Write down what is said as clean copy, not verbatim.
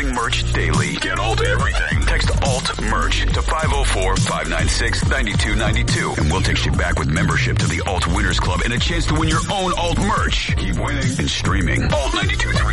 getting merch daily. Get Alt everything. Text Alt merch to 504-596-9292. And we'll text you back with membership to the Alt Winners Club and a chance to win your own Alt merch. Keep winning and streaming. Alt 92.3